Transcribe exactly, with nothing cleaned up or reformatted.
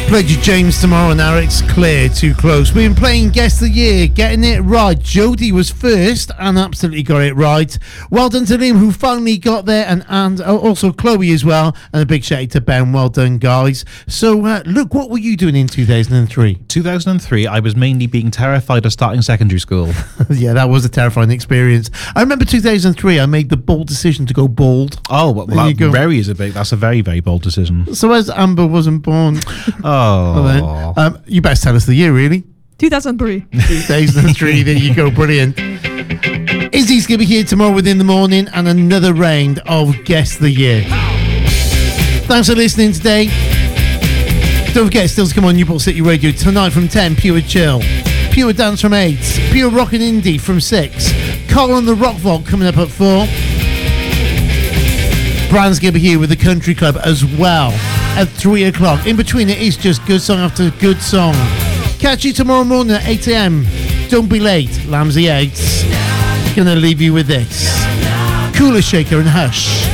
Played you James tomorrow and Eric's Clear, Too Close. We've been playing Guess the Year, getting it right. Jodie was first and absolutely got it right. Well done to Liam, who finally got there, and, and also Chloe as well. And a big shout out to Ben. Well done, guys. So, uh, look, what were you doing in two thousand three? two thousand three, I was mainly being terrified of starting secondary school. Yeah, that was a terrifying experience. I remember two thousand three, I made the bold decision to go bald. Oh, well, There that you go. very is a big, that's a very, very bold decision. So as Amber wasn't born, Oh. well then, um, you best tell us the year, really. two thousand three. two thousand three, there you go, brilliant. Izzy's going to be here tomorrow within the morning and another round of Guess the Year. Thanks for listening today. Don't forget, still to come on Newport City Radio tonight from ten, Pure Chill. Pure Dance from eight. Pure Rock and Indie from six. Carl and the Rock Vault coming up at four. Brand's going to be here with the Country Club as well at three o'clock. In between, it is just good song after good song. Catch you tomorrow morning at eight a.m. Don't be late. Lamsey eight. Gonna leave you with this. Cooler Shaker and Hush.